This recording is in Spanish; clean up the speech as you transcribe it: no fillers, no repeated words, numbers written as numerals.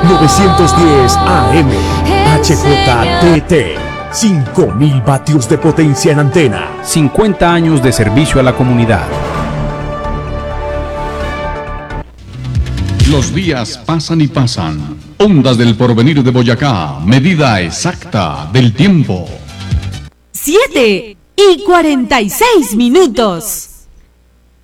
910 AM, HJTT, 5000 vatios de potencia en antena. 50 años de servicio a la comunidad. Los días pasan y pasan. Ondas del Porvenir de Boyacá, medida exacta del tiempo. 7:46.